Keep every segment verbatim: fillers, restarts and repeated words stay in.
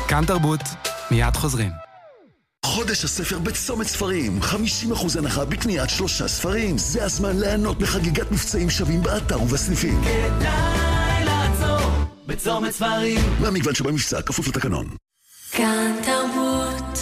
כאן תרבות, מיד חוזרים. חודש הספר בצומת ספרים, חמישים אחוז הנחה בקניית שלושה ספרים. זה הזמן ליהנות מחגיגת מבצעים שווים באתר ובסניפים. כדאי לעצור בצומת ספרים. והמגוון שבמבצע כפוף לתקנון. כאן תרבות.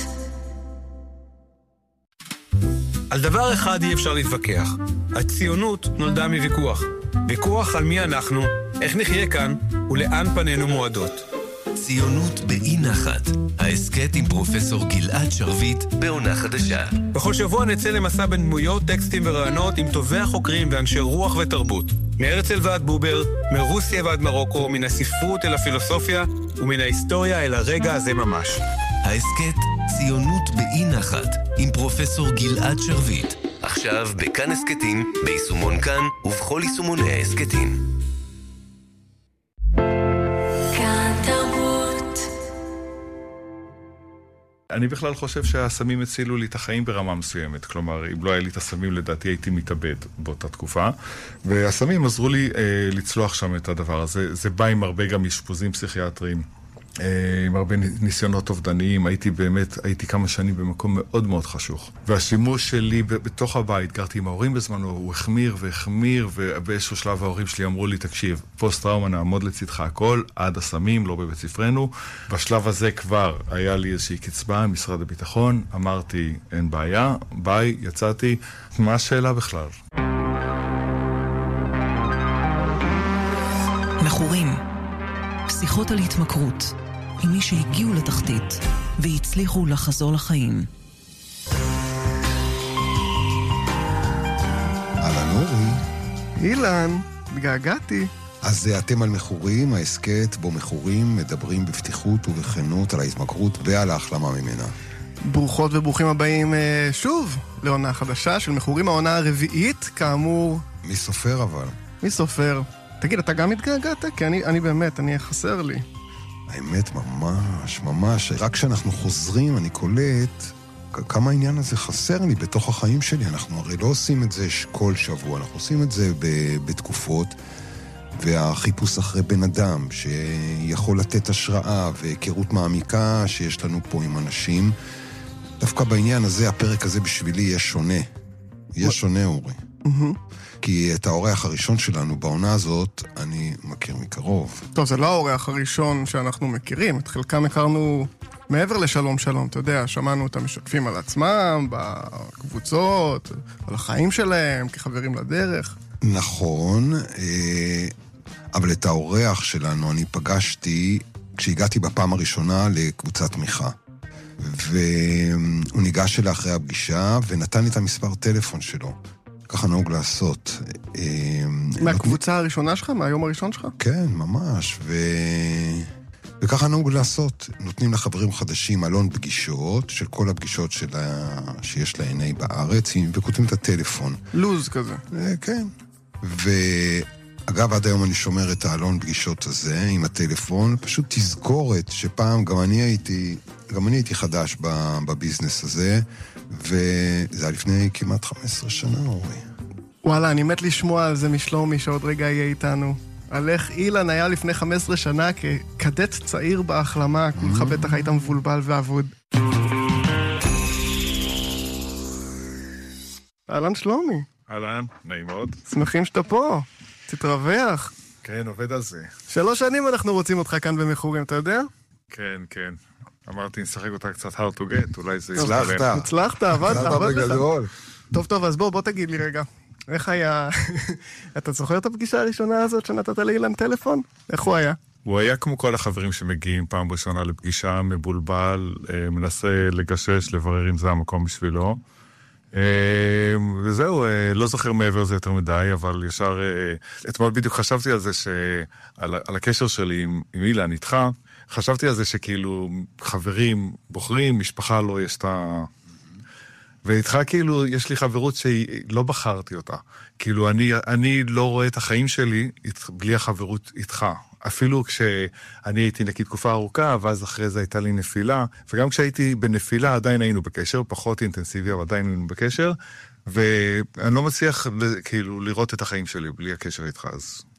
על דבר אחד אי אפשר להתווכח. הציונות נולדה מוויכוח. ויכוח על מי אנחנו, איך נחיה כאן ולאן פנינו מועדות. ציונות באי נחת, העסקת עם פרופסור גלעד שרביט בעונה חדשה. בכל שבוע נצא למסע בין דמויות, טקסטים ורעיונות עם טובי החוקרים ואנשי רוח ותרבות. מהרצל ועד בובר, מרוסיה ועד מרוקו, מן הספרות אל הפילוסופיה ומן ההיסטוריה אל הרגע הזה ממש. העסקת ציונות באי נחת עם פרופסור גלעד שרביט. עכשיו בכאן עסקתים, ביישומון כאן ובכל יישומוני העסקתים. אני בכלל חושב שהסמים הצילו לי את החיים ברמה מסוימת. כלומר, אם לא היה לי את הסמים, לדעתי הייתי מתאבד באותה תקופה. והסמים עזרו לי אה, לצלוח שם את הדבר הזה. זה בא עם הרבה גם אשפוזים פסיכיאטריים, אה, עם הרבה ניסיונות אובדניים. הייתי באמת, הייתי כמה שנים במקום מאוד מאוד חשוך. והשימוש שלי בתוך הבית, גרתי עם ההורים בזמנו, הוא החמיר והחמיר, ובאיזשהו שלב ההורים שלי אמרו לי, תקשיב, פוסט טראומה נעמוד לצדך הכל, עד הסמים, לא בבית ספרנו. בשלב הזה כבר היה לי איזושהי קצבה, משרד הביטחון, אמרתי, אין בעיה, ביי, יצאתי. מה השאלה בכלל? מכורים, שיחות על התמכרות, עם מי שהגיעו לתחתית והצליחו לחזור לחיים. אהלן אורי. אילן, התגעגעתי. אז אתם על מכורים, העסקת בו מכורים מדברים בפתיחות ובכנות על ההתמכרות ועל ההחלמה ממנה. ברוכות וברוכים הבאים שוב לעונה חדשה של מכורים, העונה הרביעית, כאמור. מי סופר אבל? מי סופר? תגיד, אתה גם התגעגעת? כי אני, אני באמת, אני חסר לי. האמת ממש, ממש. רק כשאנחנו חוזרים, אני קולט כמה העניין הזה חסר לי בתוך החיים שלי. אנחנו הרי לא עושים את זה כל שבוע, אנחנו עושים את זה בתקופות, והחיפוש אחרי בן אדם שיכול לתת השראה והיכרות מעמיקה שיש לנו פה עם אנשים. דווקא בעניין הזה, הפרק הזה בשבילי יהיה שונה. יהיה שונה, אורי. כי את האורח הראשון שלנו בעונה הזאת אני מכיר מקרוב. טוב, זה לא האורח הראשון שאנחנו מכירים. את חלקם הכרנו מעבר לשלום שלום, אתה יודע, שמענו את המשתפים על עצמם, בקבוצות, על החיים שלהם, כחברים לדרך. נכון, אבל את האורח שלנו אני פגשתי כשהגעתי בפעם הראשונה לקבוצת תמיכה. והוא ניגש אליי אחרי הפגישה ונתן לי את המספר טלפון שלו. ככה נהוג לעשות. מהקבוצה הראשונה שלך? מהיום הראשון שלך? כן, ממש. ו... וככה נהוג לעשות. נותנים לחברים חדשים אלון פגישות, של כל הפגישות שלה... שיש להנה בארץ, וכותבים את הטלפון. לוז כזה. כן. ואגב, עד היום אני שומר את האלון פגישות הזה, עם הטלפון, פשוט תזכורת שפעם גם אני הייתי, גם אני הייתי חדש בביזנס הזה, וזה היה לפני כמעט חמש עשרה שנה, אורי. וואלה, אני מת לשמוע על זה משלומי, שעוד רגע יהיה איתנו. על איך אילן היה לפני חמש עשרה שנה כקדט צעיר בהחלמה, כולך בטח היית מבולבל ועבוד. אהלן שלומי. אהלן, נעים מאוד. שמחים שאתה פה, תתרווח. כן, עובד על זה. שלוש שנים אנחנו רוצים אותך כאן במכורים, אתה יודע? כן, כן. אמרתי, נשחק אותה קצת hard to get, אולי זה הצלחת. הצלחת, עבדת, עבדת בגדול. טוב, טוב, אז בוא, בוא תגיד לי רגע. איך היה... אתה זוכר את הפגישה הראשונה הזאת שנתת לאילן טלפון? איך הוא היה? הוא היה כמו כל החברים שמגיעים פעם ראשונה לפגישה, מבולבל, מנסה לגשש, לברר אם זה המקום בשבילו. וזהו, לא זוכר מעבר זה יותר מדי, אבל ישר... אתמול בדיוק חשבתי על זה, על הקשר שלי עם אילן, איתך, חשבתי על זה שכאילו חברים בוחרים, משפחה לא יש את ה... ואיתך כאילו יש לי חברות שלא בחרתי אותה. כאילו אני, אני לא רואה את החיים שלי בלי החברות איתך. אפילו כשאני הייתי נקי תקופה ארוכה, ואז אחרי זה הייתה לי נפילה, וגם כשהייתי בנפילה עדיין היינו בקשר, פחות אינטנסיבי, אבל עדיין היינו בקשר, ואני לא מצליח כאילו לראות את החיים שלי בלי הקשר איתך, אז...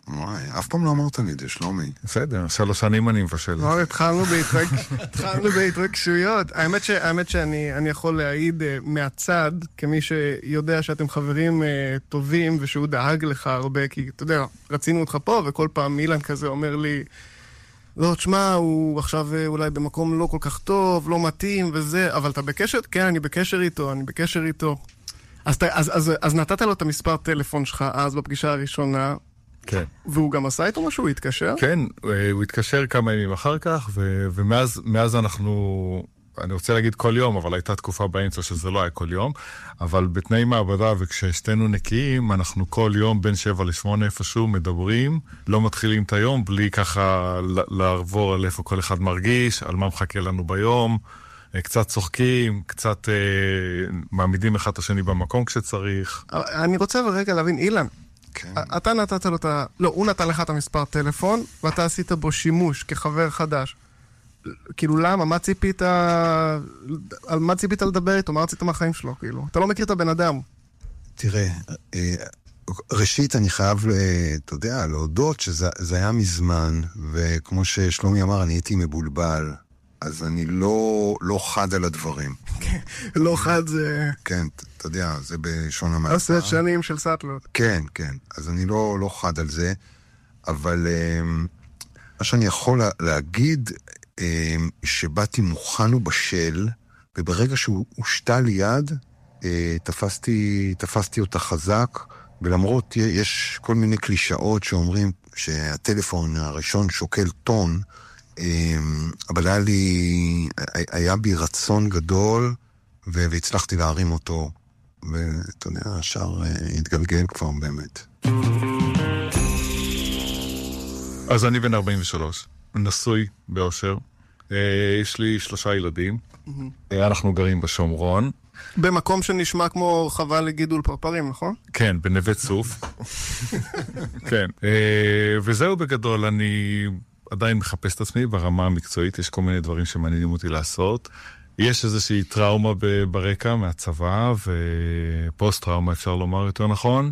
וואי, אף פעם לא אמרת לי את זה, שלומי. בסדר, שלוש שנים אני מבשל. לא, התחלנו בהתרגשויות. האמת ש- האמת שאני אני יכול להעיד uh, מהצד, כמי שיודע שאתם חברים uh, טובים, ושהוא דאג לך הרבה, כי אתה יודע, רצינו אותך פה, וכל פעם אילן כזה אומר לי, לא, תשמע, הוא עכשיו uh, אולי במקום לא כל כך טוב, לא מתאים וזה, אבל אתה בקשר? כן, אני בקשר איתו, אני בקשר איתו. אז, אז, אז, אז נתת לו את המספר טלפון שלך אז בפגישה הראשונה, כן. והוא גם עשה איתו משהו? הוא התקשר? כן, הוא התקשר כמה ימים אחר כך, ו- ומאז מאז אנחנו, אני רוצה להגיד כל יום, אבל הייתה תקופה באמצע שזה לא היה כל יום, אבל בתנאי מעבדה וכששתינו נקיים, אנחנו כל יום בין שבע לשמונה איפשהו מדברים, לא מתחילים את היום בלי ככה לעבור על איפה כל אחד מרגיש, על מה מחכה לנו ביום, קצת צוחקים, קצת אה, מעמידים אחד את השני במקום כשצריך. אני רוצה אבל רגע להבין, אילן, כן. אתה נתת לו את ה... לא, הוא נתן לך את המספר טלפון, ואתה עשית בו שימוש כחבר חדש. כאילו, למה? מה ציפית... על מה ציפית לדבר איתו? מה רצית מהחיים שלו? כאילו, אתה לא מכיר את הבן אדם. תראה, ראשית אני חייב, אתה יודע, להודות שזה היה מזמן, וכמו ששלומי אמר, אני הייתי מבולבל. אז אני לא, לא חד על הדברים. לא חד זה... כן, אתה יודע, זה בשון המעצר. עשרת שנים של סטלות. כן, כן. אז אני לא, לא חד על זה, אבל מה שאני יכול להגיד, שבאתי מוכן ובשל, וברגע שהוא הושתה ליד, תפסתי, תפסתי אותה חזק, ולמרות יש כל מיני קלישאות שאומרים שהטלפון הראשון שוקל טון, אבל היה לי, היה בי רצון גדול, והצלחתי להרים אותו, ואתה יודע, השאר התגלגל כבר באמת. אז אני בן ארבעים ושלוש, נשוי באושר, יש לי שלושה ילדים, אנחנו גרים בשומרון. במקום שנשמע כמו חווה לגידול פרפרים, נכון? כן, בנווה צוף. כן, וזהו בגדול, אני... עדיין מחפש את עצמי ברמה המקצועית, יש כל מיני דברים שמעניינים אותי לעשות. יש איזושהי טראומה ברקע מהצבא, ופוסט טראומה אפשר לומר יותר נכון,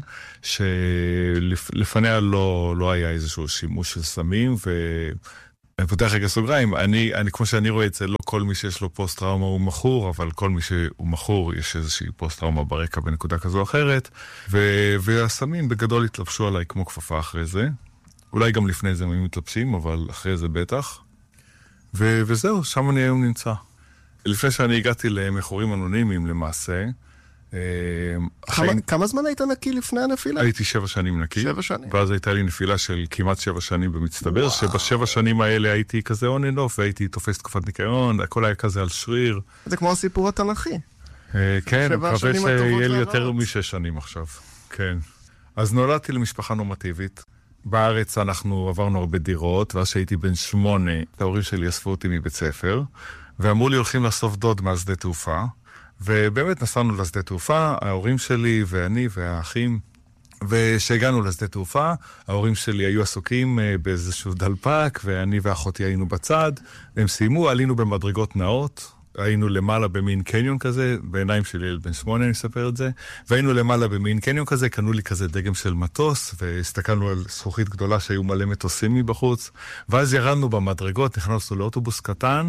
שלפניה לא, לא היה איזשהו שימוש של סמים, ואני פותח רגע סוגריים, אני, אני, כמו שאני רואה את זה, לא כל מי שיש לו פוסט טראומה הוא מכור, אבל כל מי שהוא מכור, יש איזושהי פוסט טראומה ברקע בנקודה כזו או אחרת, ו, והסמים בגדול התלבשו עליי כמו כפפה אחרי זה, אולי גם לפני זה הם מתלבשים, אבל אחרי זה בטח. ו- וזהו, שם אני היום נמצא. לפני שאני הגעתי למכורים אנונימיים למעשה, כמה, אחרי... כמה זמן היית נקי לפני הנפילה? הייתי שבע שנים נקי. שבע שנים. ואז הייתה לי נפילה של כמעט שבע שנים במצטבר, וואו. שבשבע שנים האלה הייתי כזה on and off, והייתי תופס תקופת ניקיון, הכל היה כזה על שריר. זה כמו הסיפור התנכי. כן, אני מקווה שיהיה לי יותר משש שנים עכשיו. כן. אז נולדתי למשפחה נורמטיבית. בארץ אנחנו עברנו הרבה דירות, ואז שהייתי בן שמונה, ההורים שלי אספו אותי מבית ספר, ואמרו לי הולכים לאסוף דוד מהשדה תעופה, ובאמת נסענו לשדה תעופה, ההורים שלי ואני והאחים, ושהגענו לשדה תעופה, ההורים שלי היו עסוקים באיזשהו דלפק, ואני ואחותי היינו בצד, הם סיימו, עלינו במדרגות נאות, היינו למעלה במין קניון כזה, בעיניים של ילד בן שמונה אני אספר את זה, והיינו למעלה במין קניון כזה, קנו לי כזה דגם של מטוס, והסתכלנו על זכוכית גדולה שהיו מלא מטוסים מבחוץ, ואז ירדנו במדרגות, נכנסנו לאוטובוס קטן,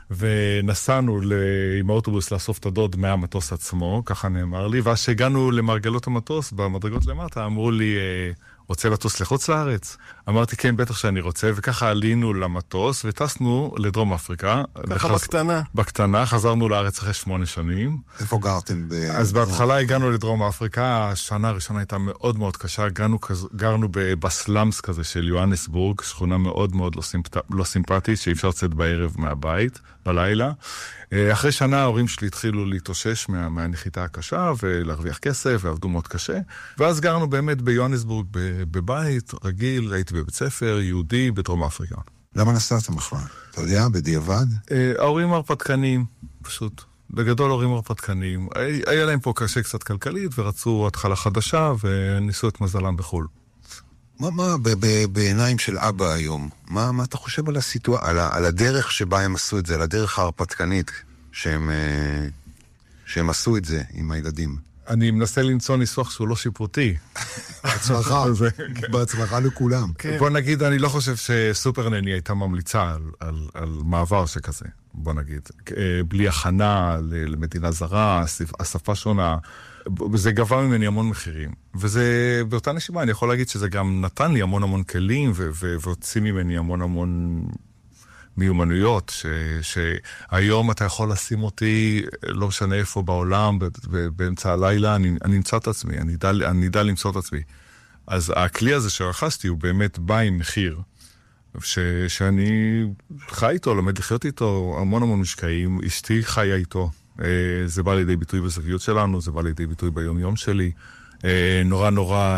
ונסענו עם האוטובוס לאסוף את הדוד מהמטוס עצמו, ככה נאמר לי, ואז שהגענו למרגלות המטוס, במדרגות למטה, אמרו לי, רוצה לטוס לחוץ לארץ? אמרתי, כן, בטח שאני רוצה, וככה עלינו למטוס, וטסנו לדרום אפריקה. ככה לחז... בקטנה. בקטנה, חזרנו לארץ אחרי שמונה שנים. איפה גרתם? ב... אז בהתחלה הגענו לדרום אפריקה, השנה הראשונה הייתה מאוד מאוד קשה, גרנו, גרנו בסלאמס כזה של יוהנסבורג, שכונה מאוד מאוד לא, סימפ... לא סימפטית, שאי אפשר לצאת בערב מהבית, בלילה. אחרי שנה ההורים שלי התחילו להתאושש מה, מהנחיתה הקשה ולהרוויח כסף, ועבדו מאוד קשה. ואז גרנו באמת ביוהנסבורג בבית רגיל, הייתי בבית ספר יהודי בדרום אפריקה. למה נסעתם בכלל? אתה יודע, בדיעבד? ההורים הרפתקנים, פשוט. בגדול הורים הרפתקנים. היה להם פה קשה קצת כלכלית, ורצו התחלה חדשה, וניסו את מזלם בחול. מה, מה, בעיניים של אבא היום, מה, מה אתה חושב על הסיטואציה, על, על הדרך שבה הם עשו את זה, על הדרך ההרפתקנית שהם, שהם עשו את זה עם הילדים? אני מנסה למצוא ניסוח שהוא לא שיפוטי. בהצלחה, בהצלחה לכולם. בוא נגיד, אני לא חושב שסופר נני הייתה ממליצה על, על, על מעבר שכזה, בוא נגיד. בלי הכנה למדינה זרה, השפה שונה, זה גבה ממני המון מחירים. וזה, באותה נשימה, אני יכול להגיד שזה גם נתן לי המון המון כלים, והוציא ממני המון המון מיומנויות, ש, שהיום אתה יכול לשים אותי, לא משנה איפה בעולם, באמצע הלילה, אני, אני נמצא את עצמי, אני יודע, אני יודע למצוא את עצמי. אז הכלי הזה שרכשתי הוא באמת בא עם מחיר, ש, שאני חי איתו, לומד לחיות איתו, המון המון משקעים, אשתי חיה איתו, זה בא לידי ביטוי בזוגיות שלנו, זה בא לידי ביטוי ביום יום שלי, נורא נורא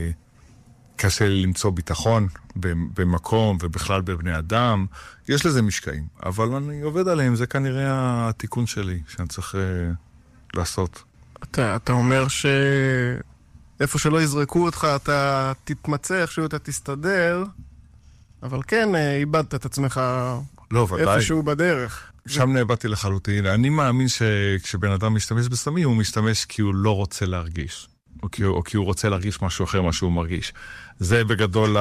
קשה לי למצוא ביטחון במקום ובכלל בבני אדם, יש לזה משקעים, אבל אני עובד עליהם, זה כנראה התיקון שלי שאני צריך לעשות. אתה, אתה אומר שאיפה שלא יזרקו אותך, אתה תתמצא, איכשהו אתה תסתדר, אבל כן, איבדת את עצמך לא, איפשהו בדרך. שם נאבדתי לחלוטין. אני מאמין שכשבן אדם משתמש בסמים, הוא משתמש כי הוא לא רוצה להרגיש. או כי, או כי הוא רוצה להרגיש משהו אחר, מה שהוא מרגיש. זה בגדול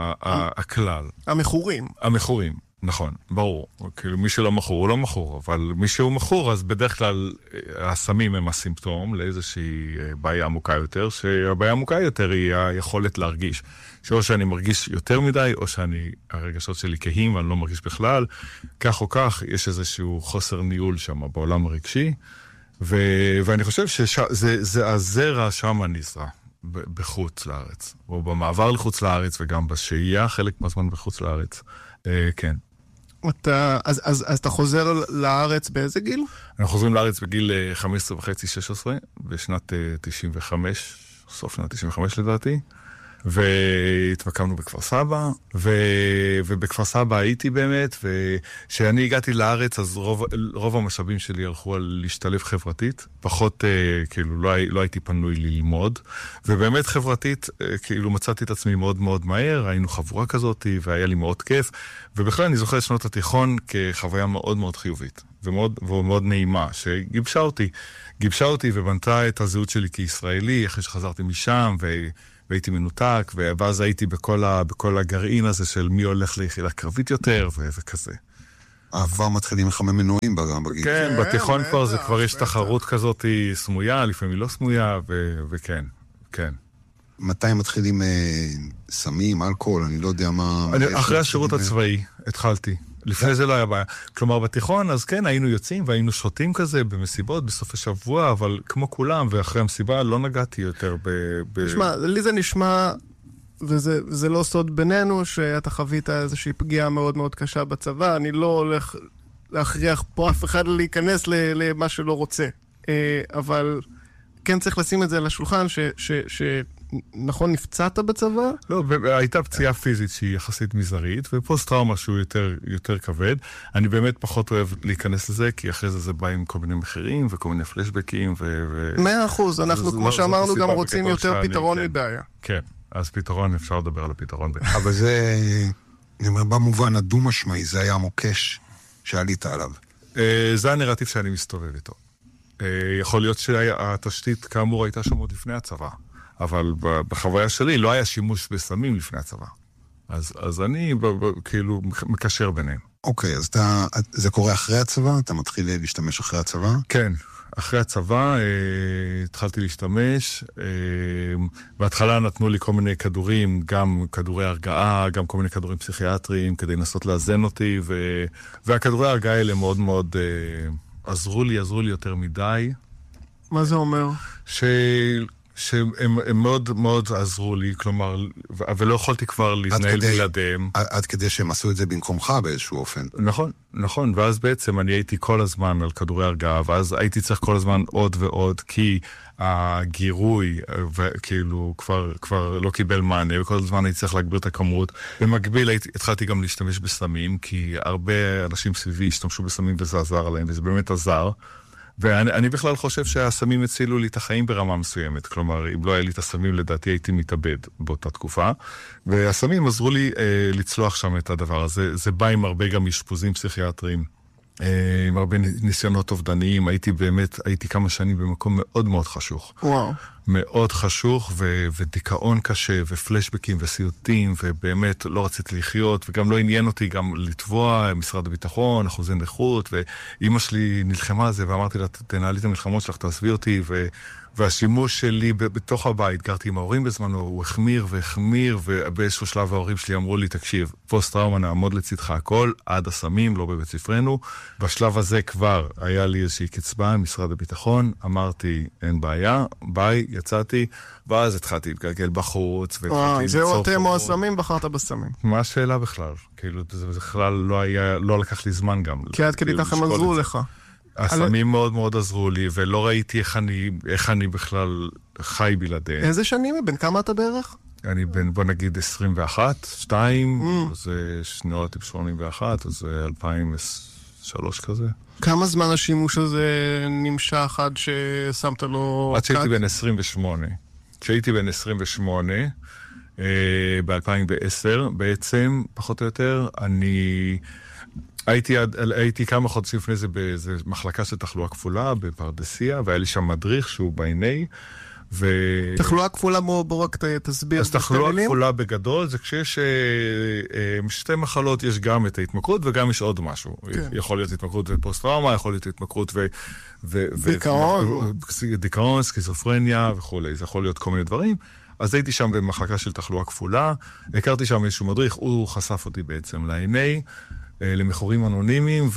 הכלל. המכורים. המכורים, נכון, ברור. כאילו מי שלא מכור, הוא לא מכור, אבל מי שהוא מכור, אז בדרך כלל הסמים הם הסימפטום לאיזושהי בעיה עמוקה יותר, שהבעיה עמוקה יותר היא היכולת להרגיש. שאו שאני מרגיש יותר מדי, או שאני, הרגשות שלי כהים, ואני לא מרגיש בכלל. כך או כך, יש איזשהו חוסר ניהול שם בעולם הרגשי, ו- ואני חושב שזה הזרע שם נזרע, בחוץ לארץ, או במעבר לחוץ לארץ, וגם בשהייה, חלק מהזמן בחוץ לארץ. אה, כן. אתה, אז, אז, אז אתה חוזר לארץ באיזה גיל? אנחנו חוזרים לארץ בגיל חמש עשרה וחצי, שש עשרה, בשנת תשעים וחמש, סוף שנת תשעים וחמש לדעתי. והתמקמנו בכפר סבא, ו... ובכפר סבא הייתי באמת, וכשאני הגעתי לארץ, אז רוב, רוב המשאבים שלי הלכו על להשתלב חברתית, פחות, כאילו, לא, לא הייתי פנוי ללמוד, ובאמת חברתית, כאילו, מצאתי את עצמי מאוד מאוד מהר, היינו חבורה כזאת, והיה לי מאוד כיף, ובכלל אני זוכר את שנות התיכון כחוויה מאוד מאוד חיובית, ומאוד, ומאוד נעימה, שגיבשה אותי, גיבשה אותי ובנתה את הזהות שלי כישראלי, אחרי שחזרתי משם, ו... והייתי מנותק, ואז הייתי בכל, ה, בכל הגרעין הזה של מי הולך ליחידה קרבית יותר, ו- וכזה. כבר מתחילים לחמם מנועים בגיל. כן, בתיכון כבר זה כבר יש תחרות כזאת סמויה, לפעמים לא סמויה, ו- וכן, כן. מתי מתחילים אה, סמים, אלכוהול, אני לא יודע מה... אני, אחרי השירות הצבאי התחלתי. לפני זה לא היה בעיה. כלומר, בתיכון, אז כן, היינו יוצאים והיינו שותים כזה במסיבות בסוף השבוע, אבל כמו כולם, ואחרי המסיבה לא נגעתי יותר ב... תשמע, לי זה נשמע, וזה זה לא סוד בינינו, שאתה חווית איזושהי פגיעה מאוד מאוד קשה בצבא, אני לא הולך להכריח פה אף אחד להיכנס למה שלא רוצה. אבל כן צריך לשים את זה על השולחן, ש... ש, ש נכון, נפצעת בצבא? לא, הייתה פציעה פיזית שהיא יחסית מזערית, ופוסט טראומה שהוא יותר, יותר כבד. אני באמת פחות אוהב להיכנס לזה, כי אחרי זה זה בא עם כל מיני מחירים, וכל מיני פלשבקים, ו... מאה אחוז, אנחנו, כמו שאמרנו, גם רוצים יותר פתרון מבעיה. כן, אז פתרון, אפשר לדבר על הפתרון. אבל זה, אני אומר, במובן הדו משמעי, זה היה המוקש שעלית עליו. זה הנרטיב שאני מסתובב איתו. יכול להיות שהתשתית, כאמור, הייתה שם עוד לפני הצבא. אבל בחוויה שלי לא היה שימוש בסמים לפני הצבא. אז, אז אני ב, ב, כאילו מקשר ביניהם. אוקיי, אז אתה, זה קורה אחרי הצבא? אתה מתחיל להשתמש אחרי הצבא? כן, אחרי הצבא אה, התחלתי להשתמש. אה, בהתחלה נתנו לי כל מיני כדורים, גם כדורי הרגעה, גם כל מיני כדורים פסיכיאטריים, כדי לנסות לאזן אותי, ו, והכדורי הרגעה האלה מאוד מאוד אה, עזרו לי, עזרו לי יותר מדי. מה זה אומר? ש... שהם הם מאוד מאוד עזרו לי, כלומר, ולא יכולתי כבר להתנהל בלעדיהם. עד, עד כדי שהם עשו את זה במקומך באיזשהו אופן. נכון, נכון, ואז בעצם אני הייתי כל הזמן על כדורי הרגעה, ואז הייתי צריך כל הזמן עוד ועוד, כי הגירוי, כאילו, כבר, כבר לא קיבל מענה, וכל הזמן הייתי צריך להגביר את הכמות. במקביל הייתי, התחלתי גם להשתמש בסמים, כי הרבה אנשים סביבי השתמשו בסמים וזה עזר עליהם, וזה באמת עזר. ואני אני בכלל חושב שהסמים הצילו לי את החיים ברמה מסוימת. כלומר, אם לא היה לי את הסמים, לדעתי הייתי מתאבד באותה תקופה. והסמים עזרו לי אה, לצלוח שם את הדבר הזה. זה בא עם הרבה גם אשפוזים פסיכיאטריים. עם הרבה ניסיונות אובדניים, הייתי באמת, הייתי כמה שנים במקום מאוד מאוד חשוך. וואו. מאוד חשוך, ו- ודיכאון קשה, ופלשבקים וסיוטים, ובאמת לא רציתי לחיות, וגם לא עניין אותי גם לתבוע, משרד הביטחון, אחוזי נכות, ואימא שלי נלחמה על זה, ואמרתי לה, תנהלי את המלחמות שלך, תעזבי אותי, ו... והשימוש שלי בתוך הבית, גרתי עם ההורים בזמנו, הוא החמיר והחמיר, ובאיזשהו שלב ההורים שלי אמרו לי, תקשיב, פוסט-טראומה נעמוד לצדך הכל, עד הסמים, לא בבית ספרנו. בשלב הזה כבר היה לי איזושהי קצבה, משרד הביטחון, אמרתי, אין בעיה, ביי, יצאתי, ואז התחלתי להתגלגל בחוץ, וואי, זהו אתם או הסמים, בחרת בסמים. מה השאלה בכלל? כאילו, זה בכלל לא היה, לא לקח לי זמן גם. כי עד כדי ככה הם עזרו לך. הסמים מאוד מאוד עזרו לי, ולא ראיתי איך אני, איך אני בכלל חי בלעדיהם. איזה שנים? בן כמה אתה בערך? אני בן, בוא נגיד, עשרים ואחת, שתיים, זה שנולדתי ב-שמונים ואחת, אז זה אלפיים ושלוש כזה. כמה זמן השימוש הזה נמשך עד ששמת לו... עד שהייתי בן עשרים ושמונה. כשהייתי בן עשרים ושמונה, ב-אלפיים ועשר, בעצם, פחות או יותר, אני... הייתי, הייתי כמה חודשים לפני זה באיזו מחלקה של תחלואה כפולה בפרדסיה, והיה לי שם מדריך שהוא בעיני, ו... תחלואה כפולה, בוא רק תסביר. אז תחלואה כפולה בגדול, זה כשיש אה, אה, שתי מחלות, יש גם את ההתמכרות וגם יש עוד משהו. כן. יכול להיות התמכרות ופוסט-טראומה, יכול להיות התמכרות ו... ו... דיכאון. ו... דיכאון, סקיזופרניה וכו'. זה יכול להיות כל מיני דברים. אז הייתי שם במחלקה של תחלואה כפולה, הכרתי שם איזשהו מדריך, הוא חשף אותי בעצם לעיני, למחורים אנונימיים,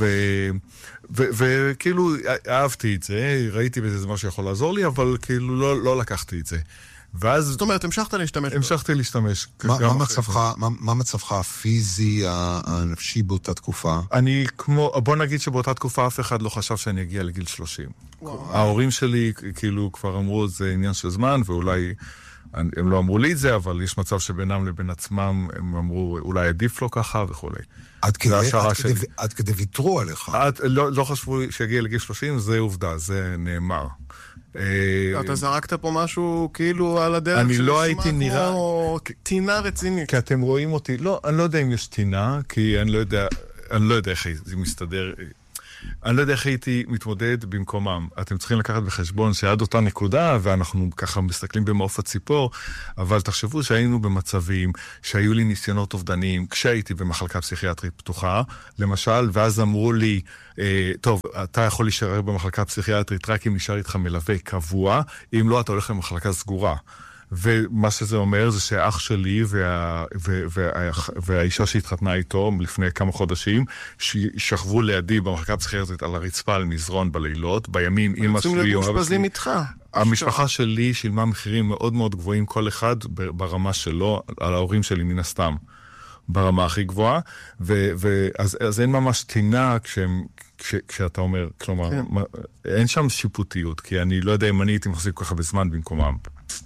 וכאילו אהבתי את זה, ראיתי בזה משהו שיכול לעזור לי, אבל כאילו לא, לא לקחתי את זה. ואז... זאת אומרת, המשכת להשתמש? המשכתי להשתמש. מה, מה, מצבך, מה, מה מצבך הפיזי, הנפשי באותה תקופה? אני כמו, בוא נגיד שבאותה תקופה אף אחד לא חשב שאני אגיע לגיל שלושים. ההורים שלי כאילו כבר אמרו, זה עניין של זמן, ואולי... הם לא אמרו לי את זה, אבל יש מצב שבינם לבין עצמם, הם אמרו, אולי עדיף לו ככה וכו'. עד כדי, עד כדי, עד כדי ויתרו עליך. עד, לא, לא חשבו שיגיע לגיל שלושים, זה עובדה, זה נאמר. אתה זרקת פה משהו כאילו על הדרך אני לא הייתי נראה... כמו טינה רצינית. כי אתם רואים אותי, לא, אני לא יודע אם יש טינה, כי אני לא יודע, אני לא יודע איך זה מסתדר... אני לא יודע איך הייתי מתמודד במקומם. אתם צריכים לקחת בחשבון שעד אותה נקודה, ואנחנו ככה מסתכלים במעוף הציפור, אבל תחשבו שהיינו במצבים שהיו לי ניסיונות אובדניים, כשהייתי במחלקה פסיכיאטרית פתוחה, למשל, ואז אמרו לי, אה, טוב, אתה יכול להישאר במחלקה פסיכיאטרית רק אם נשאר איתך מלווה קבוע, אם לא, אתה הולך למחלקה סגורה. ומה שזה אומר זה שאח שלי וה, וה, וה, והאישה שהתחתנה איתו לפני כמה חודשים, ששכבו לידי במחלקה פסיכיאטרית על הרצפה על מזרון בלילות, בימים אמא שלי... רוצים מאושפזים איתך. המשפחה שלי שילמה מחירים מאוד מאוד גבוהים, כל אחד ברמה שלו, על ההורים שלי מן הסתם, ברמה הכי גבוהה, ואז אז אין ממש תינה כשהם... כש, כשאתה אומר, כלומר, כן. מה, אין שם שיפוטיות, כי אני לא יודע אם אני הייתי מחזיק ככה בזמן במקומם.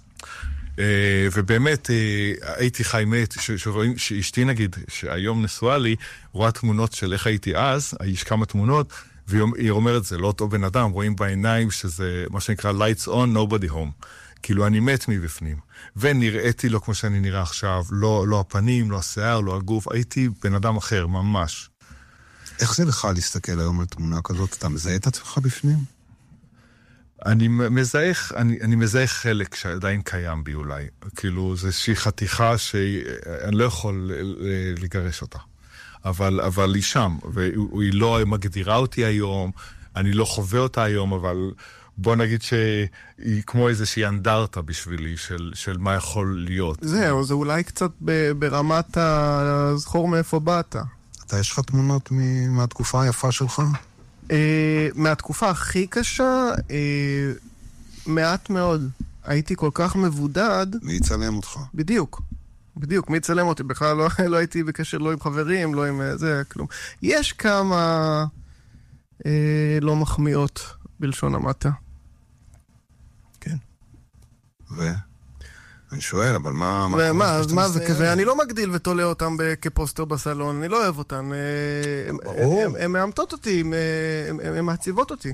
ובאמת הייתי חי מת, שרואים, שאשתי נגיד, שהיום נשואה לי, רואה תמונות של איך הייתי אז, יש כמה תמונות, והיא אומרת, זה לא אותו בן אדם, רואים בעיניים שזה מה שנקרא lights on, nobody home. כאילו אני מת מבפנים. ונראיתי לו כמו שאני נראה עכשיו, לא, לא הפנים, לא השיער, לא הגוף, הייתי בן אדם אחר, ממש. איך זה לך להסתכל היום על תמונה כזאת? אתה מזהה את עצמך בפנים? אני מזהה, אני, אני מזהה חלק שעדיין קיים בי אולי. כאילו, זו איזושהי חתיכה שאני לא יכול לגרש אותה. אבל, אבל היא שם, והיא לא מגדירה אותי היום, אני לא חווה אותה היום, אבל בוא נגיד שהיא כמו איזושהי אנדרטה בשבילי, של, של מה יכול להיות. זהו, זה אולי קצת ברמת הזכור מאיפה באת. אתה, יש לך תמונות מהתקופה היפה שלך? Uh, מהתקופה הכי קשה, uh, מעט מאוד. הייתי כל כך מבודד. מי יצלם אותך? בדיוק. בדיוק, מי יצלם אותי? בכלל לא, לא הייתי בקשר לא עם חברים, לא עם זה, כלום. יש כמה uh, לא מחמיאות בלשון המעטה. כן. ו? אני שואל, אבל מה... ומה, אז מה זה כזה? אני לא מגדיל ותולה אותם כפוסטר בסלון, אני לא אוהב אותן. הן מאמתות אותי, הן מעציבות אותי.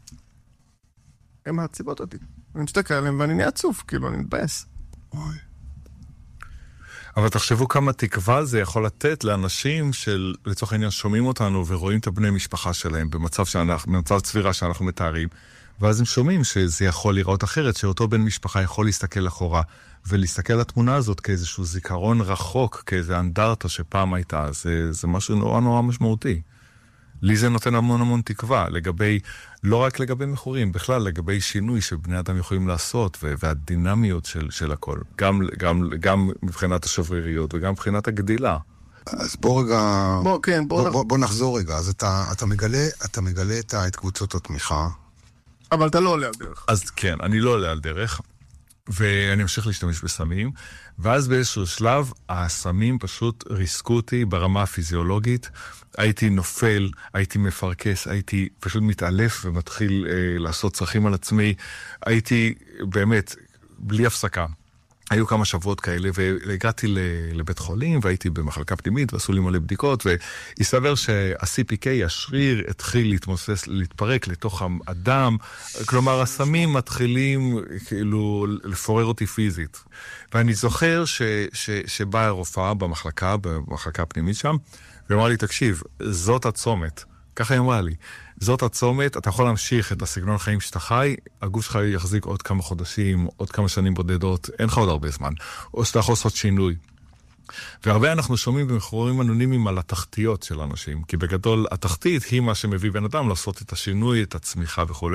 הן מעציבות אותי. אני משתקע עליהן ואני נהיה עצוב, כאילו, אני מתבאס. אוי. אבל תחשבו כמה תקווה זה יכול לתת לאנשים של, לצורך העניין, שומעים אותנו ורואים את הבני משפחה שלהם במצב שאנחנו, במצב צבירה שאנחנו מתארים, ואז הם שומעים שזה יכול לראות אחרת, שאותו בן משפחה יכול להסתכל אחורה, ולהסתכל על התמונה הזאת כאיזשהו זיכרון רחוק, כאיזה אנדרטה שפעם הייתה, זה, זה משהו נורא נורא משמעותי. לי זה נותן המון המון תקווה, לגבי, לא רק לגבי מכורים, בכלל לגבי שינוי שבני אדם יכולים לעשות, והדינמיות של, של הכל, גם, גם, גם מבחינת השבריריות וגם מבחינת הגדילה. אז בוא רגע, בוא, כן, בוא, בוא, בוא, בוא נחזור רגע, אז אתה, אתה מגלה, אתה מגלה את, את קבוצות התמיכה. אבל אתה לא עולה על דרך. אז כן, אני לא עולה על דרך, ואני אמשיך להשתמש בסמים, ואז באיזשהו שלב, הסמים פשוט ריסקו אותי ברמה הפיזיולוגית, הייתי נופל, הייתי מפרקס, הייתי פשוט מתעלף ומתחיל אה, לעשות צרכים על עצמי, הייתי באמת, בלי הפסקה. היו כמה שבועות כאלה, והגעתי לבית חולים, והייתי במחלקה פנימית, ועשו לי מלא בדיקות, והסתבר שה-סי פי קיי, השריר, התחיל להתמוסס, להתפרק לתוך האדם, כלומר, הסמים מתחילים כאילו לפורר אותי פיזית. ואני זוכר ש, ש, שבאה הרופאה במחלקה, במחלקה הפנימית שם, ואמרה לי, תקשיב, זאת הצומת. ככה היא אמרה לי, זאת הצומת, אתה יכול להמשיך את הסגנון חיים שאתה חי, הגוף שלך יחזיק עוד כמה חודשים, עוד כמה שנים בודדות, אין לך עוד הרבה זמן, או שאתה יכול לעשות שינוי. והרבה אנחנו שומעים במכורים אנונימיים על התחתיות של אנשים, כי בגדול התחתית היא מה שמביא בן אדם לעשות את השינוי, את הצמיחה וכו'.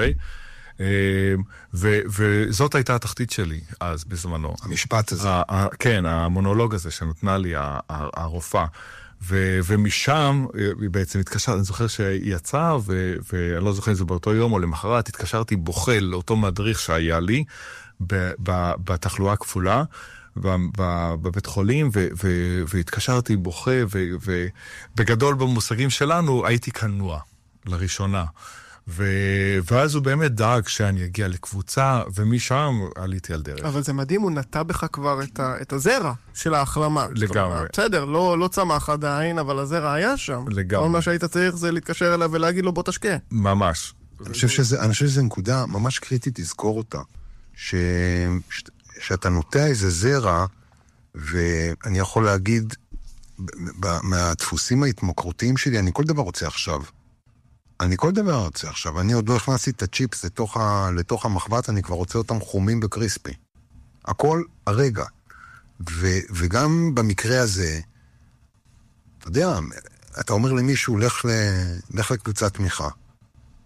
ו- וזאת הייתה התחתית שלי אז בזמנו. המשפט הזה. ה- ה- כן, המונולוג הזה שנתנה לי הרופאה. ו- ומשם היא בעצם התקשרת, אני זוכר שהיא יצאה, ו- ואני לא זוכר אם זה באותו יום או למחרת, התקשרתי בוכה לאותו מדריך שהיה לי, ב- ב- בתחלואה כפולה, ב- ב- בבית חולים, ו- ו- והתקשרתי בוכה, ובגדול במושגים שלנו הייתי כנוע, לראשונה. ו- ואז הוא באמת דאג שאני אגיע לקבוצה, ומשם עליתי על דרך. אבל זה מדהים, הוא נטע בך כבר את, ה- את הזרע של ההחלמה. לגמרי. בסדר, לא, לא צמח עדיין, אבל הזרע היה שם. לגמרי. כל מה שהיית צריך זה להתקשר אליו ולהגיד לו בוא תשקה. ממש. אני חושב שזה, אני חושב שזה נקודה ממש קריטית לזכור אותה. ש... ש... שאתה נוטע איזה זרע, ואני יכול להגיד, ב... ב... מהדפוסים ההתמכרותיים שלי, אני כל דבר רוצה עכשיו. אני כל דבר רוצה עכשיו. אני עוד לא הכנסתי את הצ'יפס לתוך, ה... לתוך המחבת, אני כבר רוצה אותם חומים בקריספי. הכל הרגע. ו... וגם במקרה הזה, אתה יודע, אתה אומר למישהו, לך, ל... לך לקבוצת תמיכה.